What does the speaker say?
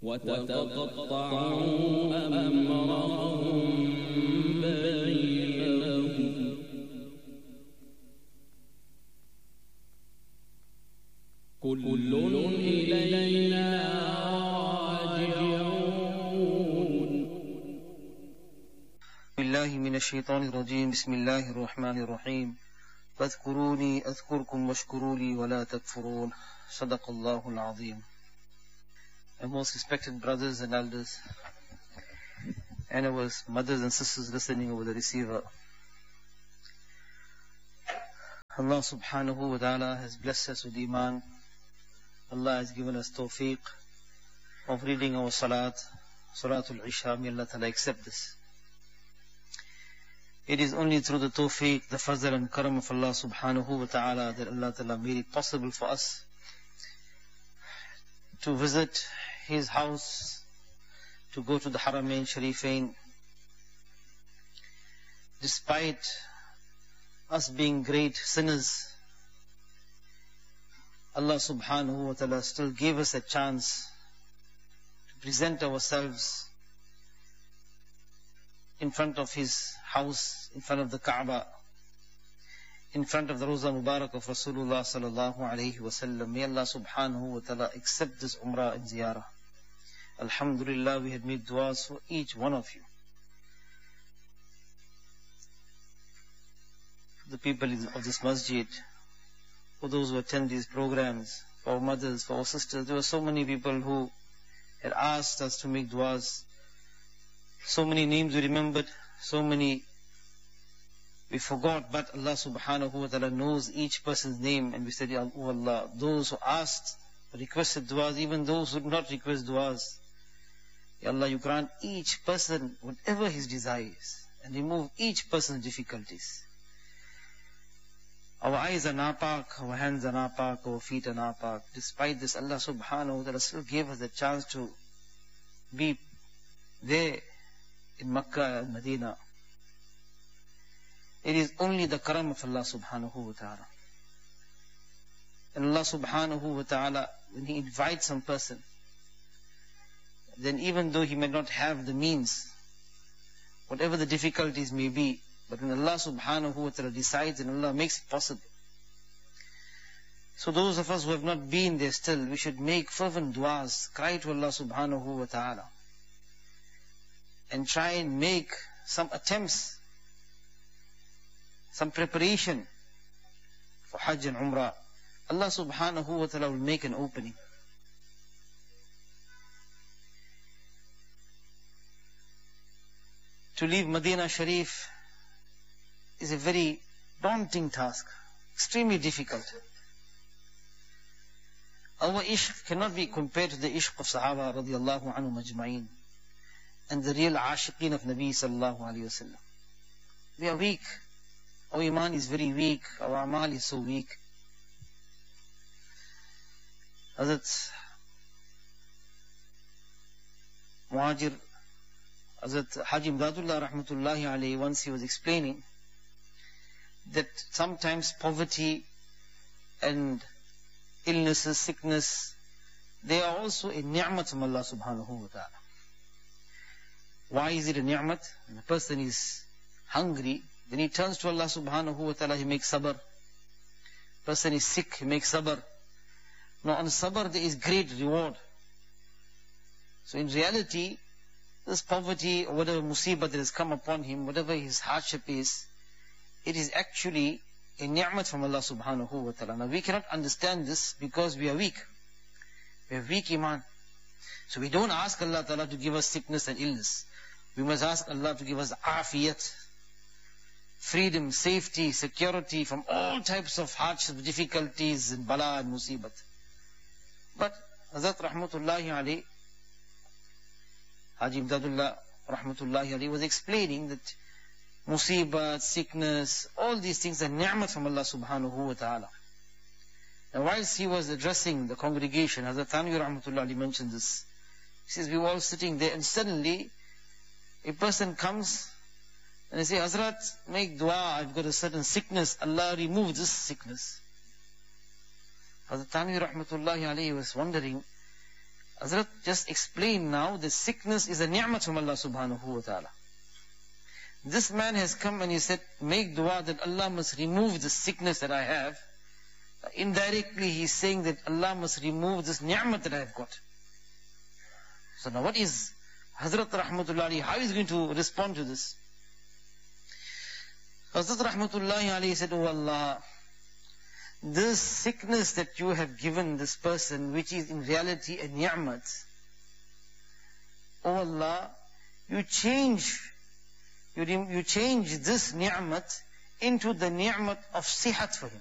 وتقطعوا أمرهم بينهم كل إلينا راجعون. بالله من الشيطان الرجيم. بسم الله الرحمن الرحيم. فاذكروني أذكركم واشكروا لي ولا تكفرون. صدق الله العظيم. Our most respected brothers and elders, and our mothers and sisters listening over the receiver, Allah subhanahu wa ta'ala has blessed us with Iman. Allah has given us tawfiq of reading our Salatul Isha. May Allah ta'ala accept this. It is only through the tawfiq, the fazl and karam of Allah subhanahu wa ta'ala that Allah ta'ala made it possible for us to visit His house, to go to the Haramain Sharifain. Despite us being great sinners, Allah subhanahu wa ta'ala still gave us a chance to present ourselves in front of His house, in front of the Kaaba, in front of the Rawza Mubarak of Rasulullah sallallahu alayhi wa sallam. May Allah subhanahu wa ta'ala accept this Umrah and Ziyarah. Alhamdulillah, we had made du'as for each one of you. For the people of this masjid, for those who attend these programs, for our mothers, for our sisters. There were so many people who had asked us to make du'as. So many names we remembered, so many we forgot, but Allah subhanahu wa ta'ala knows each person's name, and we said, Ya Allah, those who asked, requested du'as, even those who did not request du'as, Ya Allah, you grant each person whatever his desires, and remove each person's difficulties. Our eyes are napak, our hands are napak, our feet are napak. Despite this, Allah subhanahu wa ta'ala still gave us the chance to be there in Makkah and Medina. It is only the karam of Allah subhanahu wa ta'ala. And Allah subhanahu wa ta'ala, when He invites some person, then even though he may not have the means, whatever the difficulties may be, but when Allah subhanahu wa ta'ala decides and Allah makes it possible. So those of us who have not been there still, we should make fervent du'as, cry to Allah subhanahu wa ta'ala, and try and make some attempts, some preparation for Hajj and Umrah. Allah subhanahu wa ta'ala will make an opening. To leave Medina Sharif is a very daunting task, extremely difficult. Our ishq cannot be compared to the ishq of Sahaba radiallahu anhum ajma'in and the real ashiqeen of Nabi sallallahu alayhi wa sallam. We are weak. Our iman is very weak. Our amal is so weak. Hazrat Muhajir, Hazrat Haji Imdadullah rahmatullahi alayhi, once he was explaining that sometimes poverty and illnesses, sickness, they are also a ni'mat from Allah subhanahu wa ta'ala. Why is it a ni'mat? When a person is hungry, when he turns to Allah subhanahu wa ta'ala, he makes sabr. Person is sick, he makes sabr. Now on sabr there is great reward. So in reality, this poverty or whatever musibah that has come upon him, whatever his hardship is, it is actually a ni'mat from Allah subhanahu wa ta'ala. Now we cannot understand this because we are weak. We have weak iman. So we don't ask Allah ta'ala to give us sickness and illness. We must ask Allah to give us afiyat, freedom, safety, security from all types of hardships, difficulties and bala and musibat. But Hazrat rahmatullahi alayhi, Haji Imdadullah rahmatullahi alayhi was explaining that musibat, sickness, all these things are ni'mat from Allah subhanahu wa ta'ala. And whilst he was addressing the congregation, Hazrat Thanwi rahmatullahi alayhi mentioned this. He says, we were all sitting there and suddenly a person comes and they say, Hazrat, make dua, I've got a certain sickness, Allah remove this sickness. Hazrat Thanwi rahmatullahi alayhi was wondering, Hazrat just explained now that sickness is a ni'mat from Allah subhanahu wa ta'ala. This man has come and he said, make dua that Allah must remove the sickness that I have. Indirectly he's saying that Allah must remove this ni'mat that I have got. So now what is Hazrat Rahmatullahi, how is he going to respond to this? Hazrat Rahmatullahi alayhi said, oh Allah, this sickness that you have given this person, which is in reality a ni'mat, oh Allah, you change this ni'mat into the ni'mat of sihat for him.